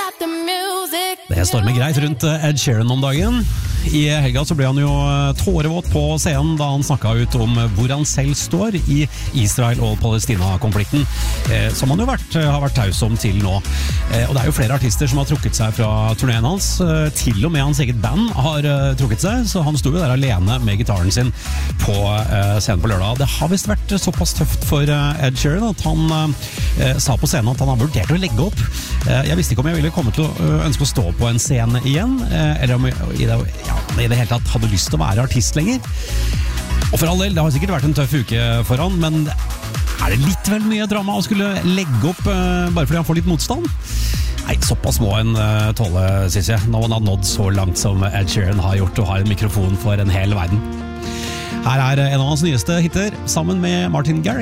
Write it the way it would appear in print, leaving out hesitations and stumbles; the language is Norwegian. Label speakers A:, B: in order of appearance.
A: Det stormer greit rundt Ed Sheeran om dagen. I helga så ble han jo tårevåt på scenen da han snakket ut om hvor han selv står i Israel- og Palestina-konflikten, som han jo har vært taus om til nå. Og det er jo flere artister som har trukket seg fra turneen hans. Til og med hans eget band har trukket seg, så han stod jo der alene med gitaren sin på scenen på lørdag. Det har vist vært såpass tøft for Ed Sheeran at han sa på scenen at han har vurdert å legge opp. Jeg visste ikke om jeg ville komme til å ønske å stå på en scene igjen, eller om i det hele tatt hadde lyst til å være artist lenger. Og for all del, det har sikkert vært en tøff uke for han, men er det litt vel mye drama å skulle legge opp bare fordi han får litt motstand? Nei, såpass må en tåle, synes jeg, når man har nådd så langt som Ed Sheeran har gjort og har en mikrofon for en hel verden. Her er en av hans nyeste hitter, sammen med Martin Garrix.